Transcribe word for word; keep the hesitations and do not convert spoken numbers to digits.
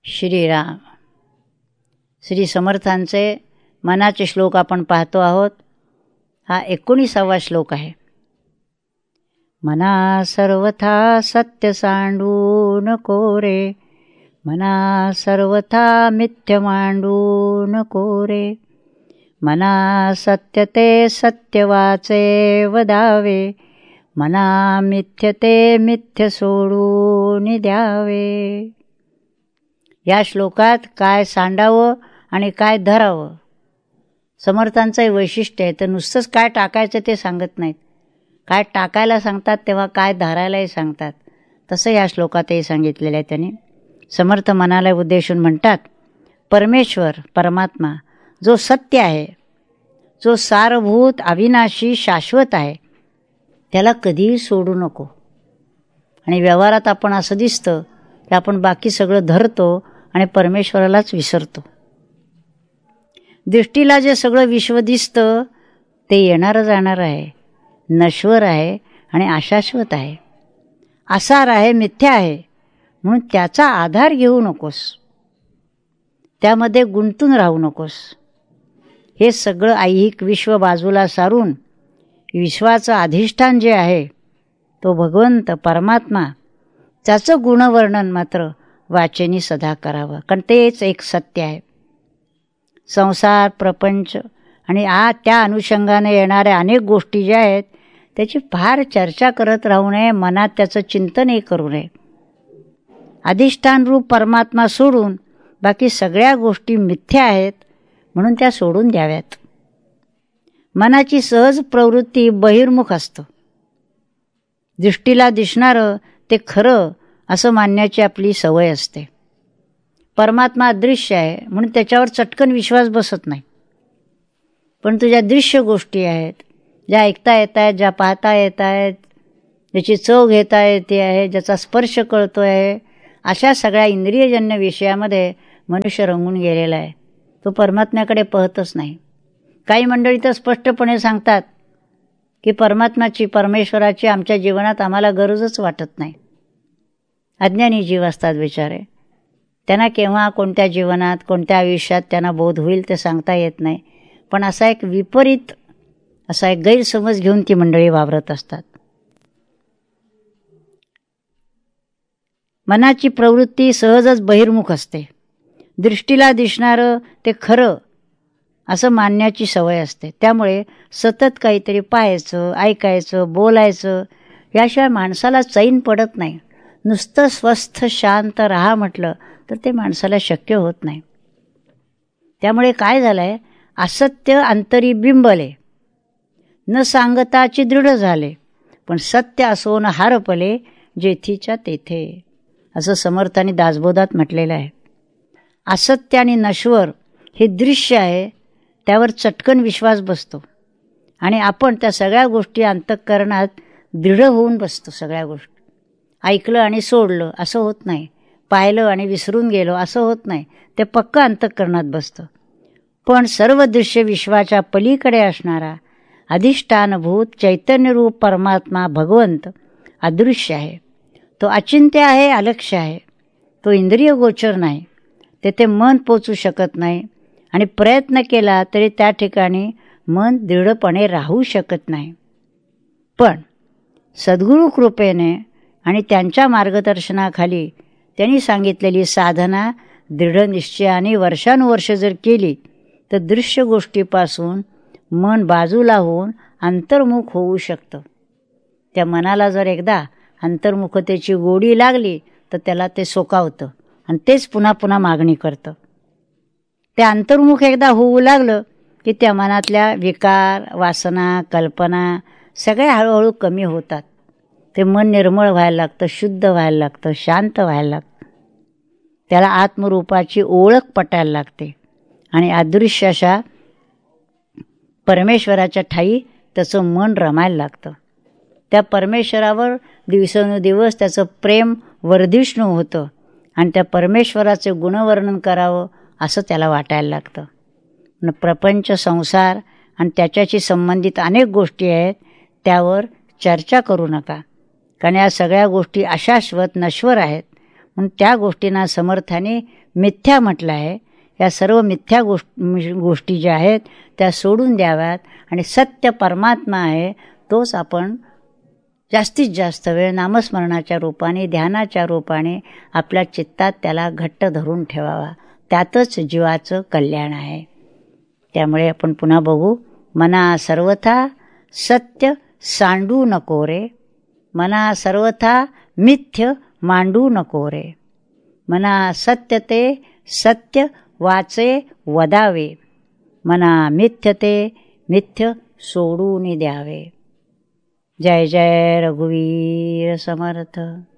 श्रीराम. श्री समर्थांचे मनाचे श्लोक आपण पाहतो आहोत. हा एकोणीसावा श्लोक आहे. मना सर्वथा सत्य सांडू नको रे, मना सर्वथा मिथ्य मांडू नको रे, मना सत्य ते सत्य वाचे वदावे, मना मिथ्य ते मिथ्य सोडून द्यावे. या श्लोकात काय सांडावं आणि काय धरावं समर्थांचं वैशिष्ट्य आहे. तर नुसतंच काय टाकायचं ते सांगत नाहीत. काय टाकायला सांगतात तेव्हा काय धरायलाही सांगतात. तसं या श्लोकातही सांगितलेलं आहे त्यांनी. समर्थ मनाला उद्देशून म्हणतात, परमेश्वर परमात्मा जो सत्य आहे, जो सारभूत अविनाशी शाश्वत आहे, त्याला कधीही सोडू नको. आणि व्यवहारात आपण असं दिसतं की आपण बाकी सगळं धरतो आणि परमेश्वरालाच विसरतो. दृष्टीला जे सगळं विश्व दिसतं ते येणारं जाणार आहे, नश्वर आहे आणि अशाश्वत आहे, आसार आहे, मिथ्या आहे. म्हणून त्याचा आधार घेऊ नकोस, त्यामध्ये गुंतून राहू नकोस. हे सगळं ऐहिक विश्व बाजूला सारून विश्वाचं अधिष्ठान जे आहे तो भगवंत परमात्मा, त्याचं गुणवर्णन मात्र वाचेनी सदा करावं. कारण तेच एक सत्य आहे. संसार प्रपंच आणि आ त्या अनुषंगाने येणाऱ्या अनेक गोष्टी ज्या आहेत त्याची फार चर्चा करत राहू नये, मनात त्याचं चिंतनही करू नये. अधिष्ठान रूप परमात्मा सोडून बाकी सगळ्या गोष्टी मिथ्या आहेत म्हणून त्या सोडून द्याव्यात. मनाची सहज प्रवृत्ती बहिर्मुख असतं. दृष्टीला दिसणारं ते खरं असं मानण्याची आपली सवय असते. परमात्मा अदृश्य आहे म्हणून त्याच्यावर चटकन विश्वास बसत नाही. पण तुझ्या दृश्य गोष्टी आहेत, ज्या ऐकता येत आहेत, ज्या पाहता येत आहेत, ज्याची चव घेता येते आहे, ज्याचा स्पर्श कळतो आहे, अशा सगळ्या इंद्रियजन्य विषयामध्ये मनुष्य रंगून गेलेला आहे. तो परमात्म्याकडे पाहतच नाही. काही मंडळी तर स्पष्टपणे सांगतात की परमात्म्याची परमेश्वराची आमच्या जीवनात आम्हाला गरजच वाटत नाही. अज्ञानी जीव असतात बिचारे. त्यांना केव्हा कोणत्या जीवनात कोणत्या आयुष्यात त्यांना बोध होईल ते सांगता येत नाही. पण असा एक विपरीत असा एक गैरसमज घेऊन ती मंडळी वावरत असतात. मनाची प्रवृत्ती सहजच बहिर्मुख असते. दृष्टीला दिसणारं ते खरं असं मानण्याची सवय असते. त्यामुळे सतत काहीतरी पाहायचं, ऐकायचं, बोलायचं याशिवाय माणसाला चैन पडत नाही. नुसतं स्वस्थ शांत राहा म्हटलं तर ते माणसाला शक्य होत नाही. त्यामुळे काय झालं आहे, असत्य अंतरी बिंबले, न सांगताची दृढ झाले, पण सत्य असो न हारपले, जेथीच्या तेथे, असं समर्थांनी दासबोधात म्हटलेलं आहे. असत्य आणि नश्वर हे दृश्य आहे, त्यावर चटकन विश्वास बसतो आणि आपण त्या सगळ्या गोष्टी अंतःकरणात दृढ होऊन बसतो. सगळ्या गोष्टी ऐकलं आणि सोडलं असं होत नाही, पाहिलं आणि विसरून गेलो असं होत नाही, ते पक्क अंतःकरणात बसतं. पण सर्व दृश्य विश्वाच्या पलीकडे असणारा अधिष्ठानभूत चैतन्यरूप परमात्मा भगवंत अदृश्य आहे. तो अचिंत्य आहे, अलक्ष्य आहे. तो इंद्रिय गोचर नाही, तेथे मन पोचू शकत नाही आणि प्रयत्न केला तरी त्या ठिकाणी मन दृढपणे राहू शकत नाही. पण सद्गुरू कृपेने आणि त्यांच्या मार्गदर्शनाखाली त्यांनी सांगितलेली साधना दृढ निश्चयाने वर्षानुवर्ष जर केली तर दृश्य गोष्टीपासून मन बाजूला होऊन अंतर्मुख होऊ शकतं. त्या मनाला जर एकदा अंतर्मुखतेची गोडी लागली तर त्याला ते सोकावतं आणि तेच पुन्हा पुन्हा मागणी करतं. ते अंतर्मुख एकदा होऊ लागलं की त्या मनातल्या विकार, वासना, कल्पना सगळ्या हळूहळू कमी होतात. ते मन निर्मळ व्हायला लागतं, शुद्ध व्हायला लागतं, शांत व्हायला लागतं. त्याला आत्मरूपाची ओळख पटायला लागते आणि अदृश्य अशा परमेश्वराच्या ठाई त्याचं मन रमायला लागतं. त्या परमेश्वरावर दिवसेंदिवस त्याचं प्रेम वर्धिष्णू होतं आणि त्या परमेश्वराचे गुणवर्णन करावं असं त्याला वाटायला लागतं. प्रपंच, संसार आणि त्याच्याशी संबंधित अनेक गोष्टी आहेत, त्यावर चर्चा करू नका. कारण या सगळ्या गोष्टी अशाश्वत नश्वर आहेत. म्हणून त्या गोष्टींना समर्थाने मिथ्या म्हटलं आहे. या सर्व मिथ्या गोष्टी गोष्टी ज्या आहेत त्या सोडून द्याव्यात आणि सत्य परमात्मा आहे तोच आपण जास्तीत जास्त वेळ नामस्मरणाच्या रूपाने, ध्यानाच्या रूपाने आपल्या चित्तात त्याला घट्ट धरून ठेवावा. त्यातच जीवाचं कल्याण आहे. त्यामुळे आपण पुन्हा बघू. मना सर्वथा सत्य सांडू नको रे, मना सर्वथा मिथ्य मांडू नको रे, मना सत्य ते सत्य वाचे वदावे, मना मिथ्य ते मिथ्य सोडून द्यावे. जय जय रघुवीर समर्थ.